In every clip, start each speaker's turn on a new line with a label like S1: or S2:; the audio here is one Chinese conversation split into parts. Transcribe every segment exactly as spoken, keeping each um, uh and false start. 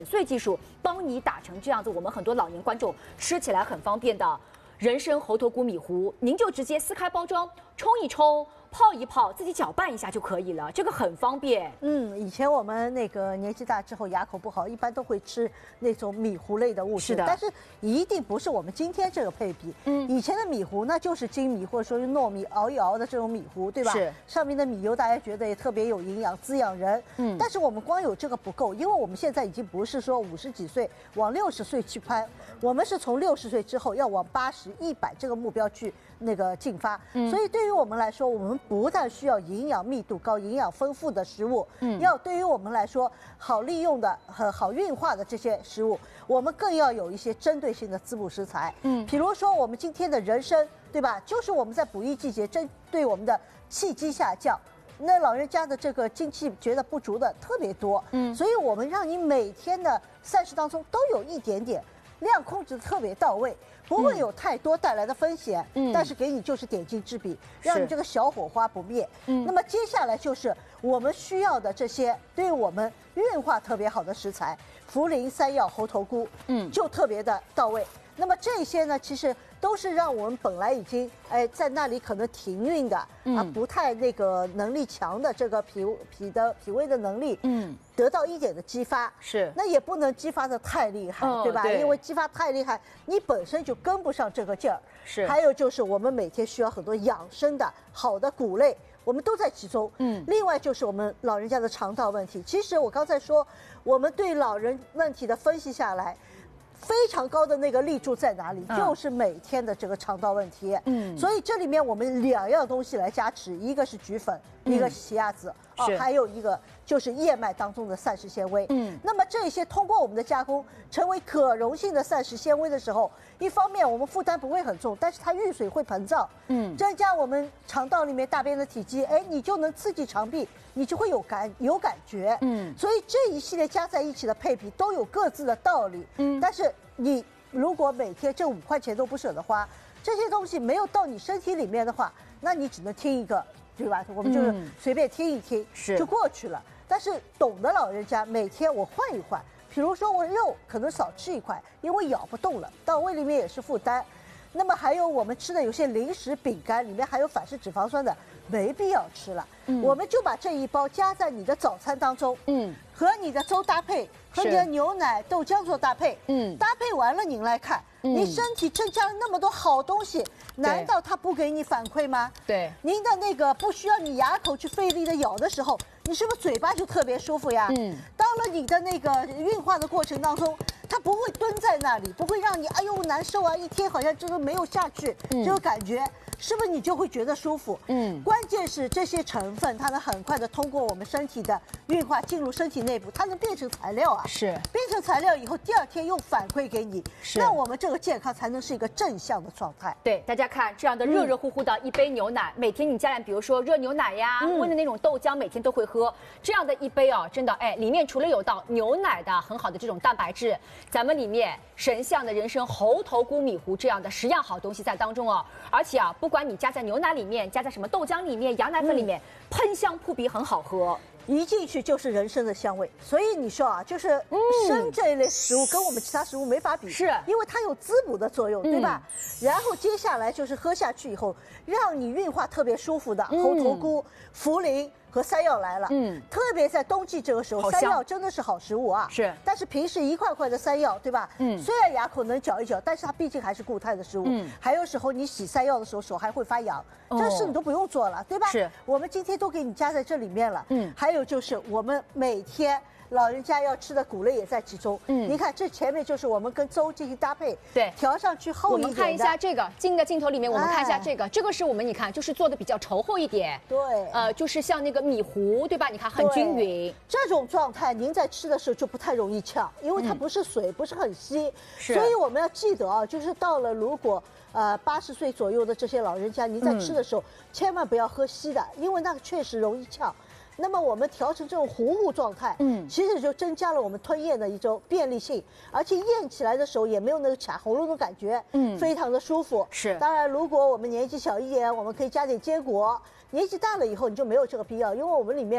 S1: 碎技术帮你打成这样子，我们很多老年观众吃起来很方便的人参猴头菇米糊，您就直接撕开包装，冲一冲。 泡一泡，自己搅拌一下就可以了，这个很方便。
S2: 嗯，以前我们那个年纪大之后牙口不好，一般都会吃那种米糊类的物质。
S1: 是的，
S2: 但是一定不是我们今天这个配比。嗯，以前的米糊那就是精米或者说是糯米熬一熬的这种米糊，对吧？
S1: 是。上
S2: 面的米油大家觉得也特别有营养，滋养人。嗯。但是我们光有这个不够，因为我们现在已经不是说五十几岁往六十岁去攀，我们是从六十岁之后要往八十、一百这个目标去那个进发。嗯。所以对于我们来说，我们不但需要 营养密度高、营养丰富的食物，嗯，要对于我们来说好利用的和好运化的这些食物，我们更要有一些针对性的滋补食材，嗯，比如说我们今天的人参，对吧？就是我们在补益季节针对我们的气机下降，那老人家的这个精气觉得不足的特别多，嗯，所以我们让你每天的膳食当中都有一点点量控制特别到位。 不会有太多带来的风险，嗯，但是给你就是点睛之笔，让你这个小火花不灭。嗯，那么接下来就是我们需要的这些对我们运化特别好的食材，茯苓、山药、猴头菇，嗯，就特别的到位。那么这些呢，其实都是让我们本来已经哎在那里可能停运的、嗯、啊，不太那个能力强的这个脾脾的脾胃的能力，嗯，得到一点的激发。是，那也不能激发的太厉害，哦、对吧？对，因为激发太厉害，你本身就跟不上这个劲儿。是，还有就是我们每天需要很多养生的好的谷类。 我们都在其中，嗯，另外就是我们老人家的肠道问题。其实我刚才说，我们对老人问题的分析下来，非常高的那个立柱在哪里？嗯、就是每天的这个肠道问题。嗯，所以这里面我们两样东西来加持，一个是菊粉，嗯、一个是奇亚籽，啊，还有一个就是燕麦当中的膳食纤维。嗯，那么这些通过我们的加工，成为可溶性的膳食纤维的时候，一方面我们负担不会很重，但是它遇水会膨胀，嗯，增加我们肠道里面大便的体积，哎，你就能刺激肠壁，你就会有感有感觉，嗯，所以这一系列加在一起的配比都有各自的道理，嗯，但是你如果每天这五块钱都不舍得花，这些东西没有到你身体里面的话，那你只能听一个。 对吧？我们就是随便听一听，是就过去了。但是懂的老人家，每天我换一换，比如说我肉可能少吃一块，因为咬不动了，到胃里面也是负担。那么还有我们吃的有些零食、饼干，里面含有反式脂肪酸的，没必要吃了。嗯，我们就把这一包加在你的早餐当中，嗯，和你的粥搭配，和你的牛奶、豆浆做搭配，嗯，搭配完了您来看。 您身体增加了那么多好东西，难道它不给你反馈吗？对，您的那个不需要你牙口去费力的咬的时候，你是不是嘴巴就特别舒服呀？嗯，到了你的那个运化的过程当中，它不会蹲在那里，不会让你哎呦难受啊，一天好像这个没有下去，嗯、这个感觉是不是你就会觉得舒服？嗯，关键是这些成分它能很快的通过我们身体的运化进入身体内部，它能变成材料啊，是变成材料以后，第二天又反馈给你，是那我们这。 这个健康才能是一个正向的状态。
S1: 对，大家看这样的热热乎乎的一杯牛奶，嗯、每天你家里比如说热牛奶呀、嗯、温的那种豆浆，每天都会喝这样的一杯啊，真的哎，里面除了有到牛奶的很好的这种蛋白质，咱们里面神像的人参猴头菇米糊这样的十样好东西在当中哦，而且啊，不管你加在牛奶里面，加在什么豆浆里面、羊奶粉里面，嗯、喷香扑鼻，很好喝。
S2: 一进去就是人参的香味，所以你说啊，就是参这一类食物跟我们其他食物没法比，是因为它有滋补的作用，对吧？嗯、然后接下来就是喝下去以后，让你运化特别舒服的猴头菇、茯苓。 和山药来了，嗯，特别在冬季这个时候，山药真的是好食物啊。是，但是平时一块块的山药，对吧？嗯，虽然牙口能嚼一嚼，但是它毕竟还是固态的食物。嗯，还有时候你洗山药的时候手还会发痒，哦、这事你都不用做了，对吧？是，我们今天都给你加在这里面了。嗯，还有就是我们每天。 老人家要吃的谷类也在其中，嗯，你看这前面就是我们跟粥进行搭配，对，调上去厚一点的。
S1: 我们看一下这个近的镜头里面，我们看一下这个，哎、这个是我们你看就是做的比较稠厚一点，对，呃，就是像那个米糊，对吧？你看很均匀。
S2: 这种状态您在吃的时候就不太容易呛，因为它不是水，嗯、不是很稀，所以我们要记得啊，就是到了如果呃八十岁左右的这些老人家，您在吃的时候、嗯、千万不要喝稀的，因为那个确实容易呛。 那么我们调成这种糊糊状态，嗯，其实就增加了我们吞咽的一种便利性，而且咽起来的时候也没有那个卡喉咙的感觉，嗯，非常的舒服。是，当然如果我们年纪小一点，我们可以加点坚果。年纪大了以后你就没有这个必要，因为我们里面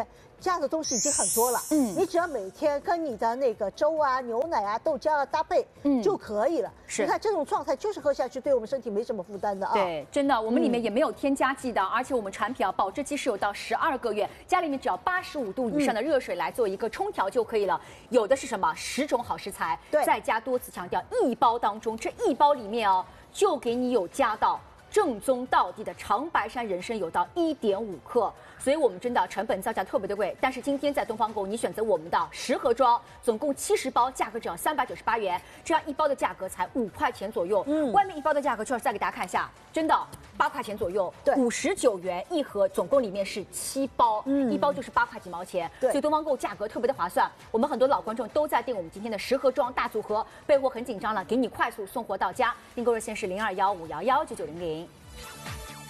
S2: 加的东西已经很多了。嗯，你只要每天跟你的那个粥啊、牛奶啊、豆浆啊搭配，嗯，就可以了。是，你看这种状态就是喝下去对我们身体没什么负担的啊。
S1: 对，真的，我们里面也没有添加剂的，而且我们产品啊保质期是有到十二个月，家里面只要八十五度以上的热水来做一个冲调就可以了。有的是什么十种好食材，对，再加多次强调一包当中，这一包里面哦就给你有加到正宗到底的长白山人参有到一点五克，所以我们真的成本造价特别的贵。但是今天在东方购，你选择我们的十盒装，总共七十包，价格只要三百九十八元，这样一包的价格才五块钱左右。嗯，外面一包的价格就是再给大家看一下，真的八块钱左右，对，五十九元一盒，总共里面是七包，嗯，一包就是八块几毛钱。对，所以东方购价格特别的划算。我们很多老观众都在订我们今天的十盒装大组合，备货很紧张了，给你快速送货到家。订购热线是零二幺五幺幺九九零零。